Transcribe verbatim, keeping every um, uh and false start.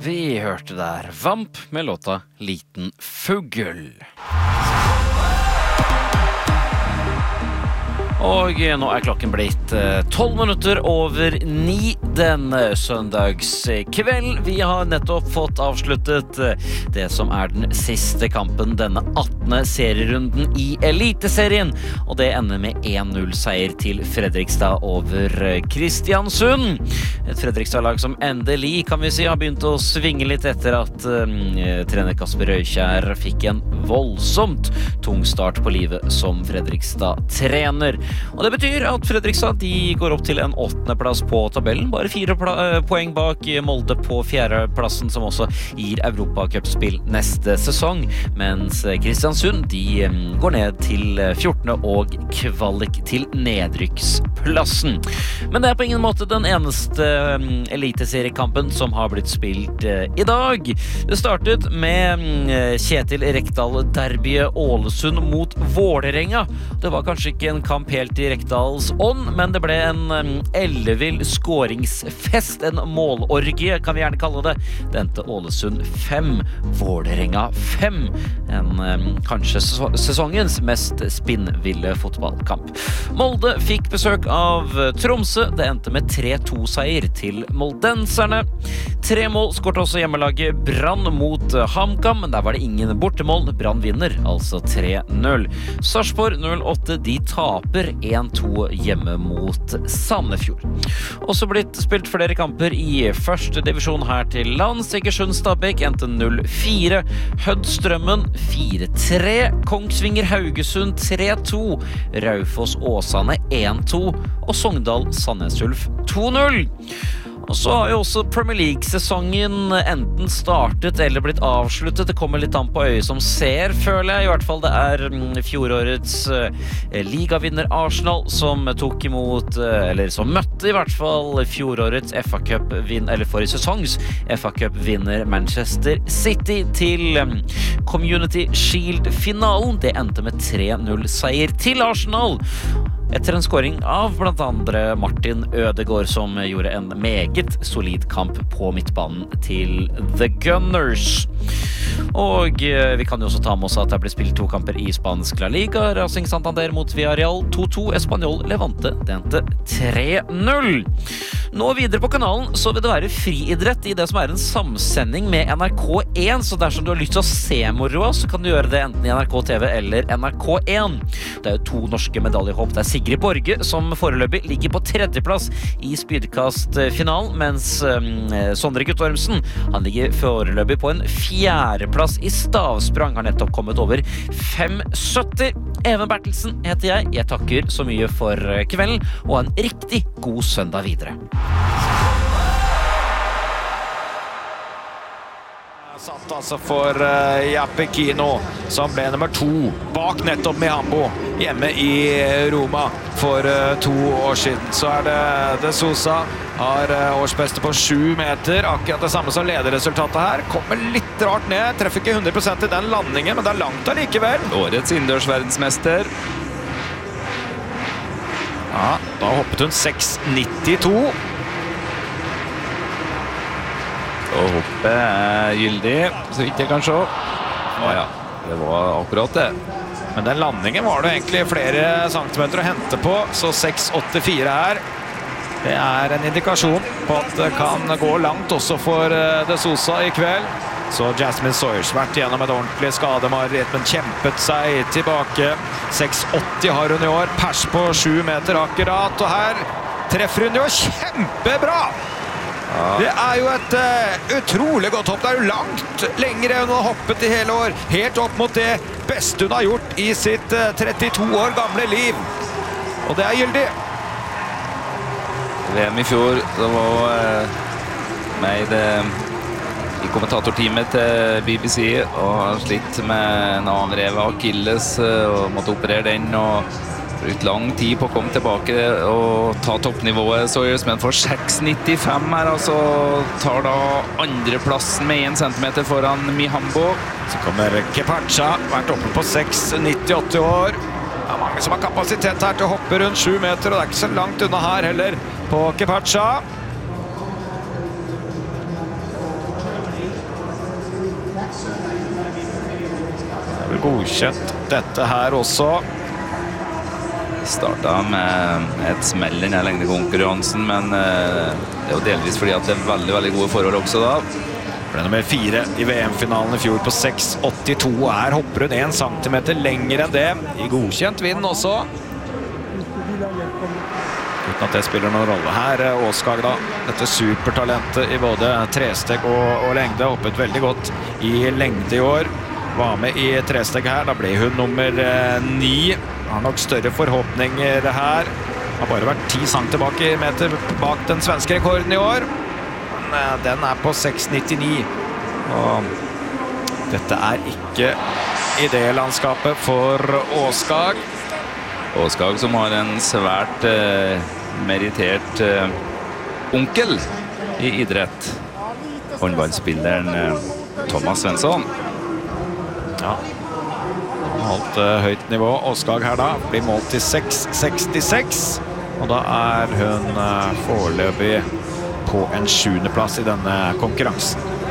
Vi hørte der Vamp med låta Liten Fugl. Og nå er klokken blitt tolv minutter over ni denne søndagskveld. Vi har nettopp fått avsluttet det som er den siste kampen denne attende serierunden i Eliteserien. Og det ender med en null seier til Fredrikstad over Kristiansund. Et Fredrikstad-lag som endelig, kan vi si, har begynt å svinge litt etter at um, trener Kasper Røykjær fikk en voldsomt tung start på livet som Fredrikstad-trener. Og det betyr at Fredrikstad de går opp til en åttende plass på tabellen, bare fire poeng bak Molde på fjerde plassen, som også gir Europacupspill neste sesong, mens Kristiansund de går ned til fjortende og kvalik til nedrykksplassen. Men det er på ingen måte den eneste eliteseriekampen som har blitt spilt i dag. Det startet med Kjetil Rekdal-derbyet Ålesund mot Vålerenga. Det var kanskje ikke en kamp helt i Rekdals ånd, men det ble en ellevill skåringsfest, en målorgie, kan vi gjerne kalle det. Det endte Ålesund fem, Vålerenga fem. En kanskje sesongens mest spinnville fotballkamp. Molde fikk besøk av Tromsø. Det endte med tre to seier til moldenserne. Tre mål skåret også hjemmelaget Brann mot HamKam, men der var det ingen bortemål. Brann vinner, altså tre null. Sarpsborg null åtte, de taper en to hjemme mot Sandefjord. Også blitt spilt flere kamper i første divisjon her til lands. Egersund Stabæk endte null fire, Hødd-Strømmen fire tre, Kongsvinger Haugesund tre to, Raufoss Åsane en to og Sogndal Sandnes Ulf to null. Og så har jo også Premier League-sesongen enten startet eller blitt avsluttet. Det kommer litt an på øye som ser, føler jeg. I hvert fall det er fjorårets ligavinner Arsenal som tok imot, eller som møtte i hvert fall fjorårets F A-cup-vinn, eller forrige sesongs F A-cup-vinner Manchester City til Community Shield-finalen. Det endte med tre null seier til Arsenal, etter en scoring av blant andre Martin Ødegaard, som gjorde en meget solid kamp på midtbanen til The Gunners. Og vi kan jo også ta med oss at det ble spilt to kamper i Spansk La Liga. Racing Santander mot Villarreal to to, Espanyol Levante, det endte tre null. Nå videre på kanalen så vil det være friidrett i det som er en samsending med N R K én, så dersom du har lyst til å se moroa, så kan du gjøre det enten i N R K T V eller N R K én. Det er jo to norske medaljehopp. Det er Sigrid Borge som foreløpig ligger på tredjeplass i spydkastfinalen, mens um, Sondre Guttormsen, han ligger foreløpig på en fjerdeplass i stavsprang, har nettopp kommet over fem sytti. Even Bertelsen heter jeg. Jeg takker så mye for kvelden, og en riktig god søndag videre. Satt altså for uh, Jappe Kino, som ble nummer to bak nettopp Mihambo hjemme i Roma for uh, to år siden. Så er det De Sousa, har uh, årsbeste på sju meter, akkurat det samme som lederresultatet her. Kommer litt rart ned, treffer ikke hundre prosent i den landingen, men det er langt allikevel. Årets innendørsverdensmester. Ja, da hoppet hun seks nittito. Og hoppet er gyldig, så vidt jeg kan se. Å ja, det var akkurat det. Men den landingen var det egentlig flere centimeter å hente på, så seks åttifire her. Det er en indikasjon på at det kan gå langt også for De Sousa i kveld. Så Jasmine Sawyers vært gjennom et ordentlig skademareritt, men kjempet seg tilbake. seks åtti har hun i år, pers på sju meter akkurat, og her treffer hun jo kjempebra! Ja. Det er jo et uh, utrolig godt hopp. Det er jo langt lengre enn hun har hoppet i hele år. Helt opp mot det beste hun har gjort i sitt uh, trettito år gamle liv. Og det er gyldig. V M i fjor, det var uh, meg det, i kommentatorteamet til B B C, og har slitt med en avrevet Achilles uh, og måtte operere den, og brukt lang tid på å komme tilbake og ta toppnivået Sawyers, men for seks nittifem her, altså tar da andreplassen med en centimeter foran Mihambo. Så kommer Kepacha, vært oppe på seks nittiåtte år. Det er mange som har kapasitet her til å hoppe rundt sju meter, og det er ikke så langt unna her heller på Kepacha. godkjent dette her også. Startet med et smell i denne lengdekonkurransen, men det er jo delvis fordi at det er veldig, veldig gode forhold også da. Ble nummer fire i V M-finalen i fjor på seks åttito, og her hopper hun en centimeter lenger enn det. I godkjent vind også. Uten at det spiller noen rolle her. Åskag da, dette supertalentet i både tresteg og, og lengde, hoppet veldig godt i lengde i år. Var med i tresteg her, da ble hun nummer eh, ni. Har nok større forhåpninger her. Har bare vært ti centimeter bak den svenske rekorden i år. Men eh, den er på seks nittini. Og dette er ikke i det landskapet for Åskag. Åskag som har en svært eh, meritert eh, onkel i idrett. Håndballspilleren eh, Thomas Svensson. Ja, han har holdt uh, høyt nivå. Åskag her da blir målt til seks sekstiseks. Og da er hun uh, foreløpig på en sjuende plass i denne konkurransen.